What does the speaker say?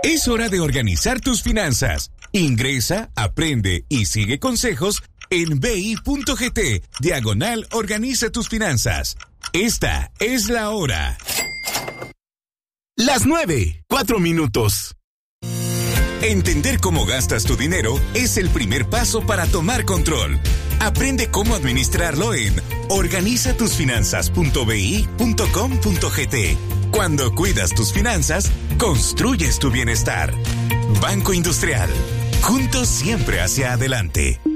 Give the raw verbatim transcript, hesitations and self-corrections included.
Es hora de organizar tus finanzas. Ingresa, aprende y sigue consejos en bi.gt, diagonal organiza tus finanzas. Esta es la hora. Las nueve, cuatro minutos. Entender cómo gastas tu dinero es el primer paso para tomar control. Aprende cómo administrarlo en organiza tus finanzas punto bi punto com punto gt. Cuando cuidas tus finanzas, construyes tu bienestar. Banco Industrial. Juntos siempre hacia adelante.